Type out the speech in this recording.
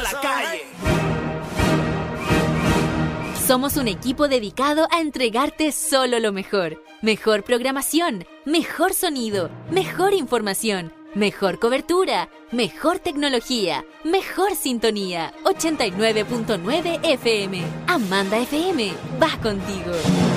la calle. Somos un equipo dedicado a entregarte solo lo mejor. Mejor programación, mejor sonido, mejor información, mejor cobertura, mejor tecnología, mejor sintonía. 89.9 FM. Amanda FM va contigo.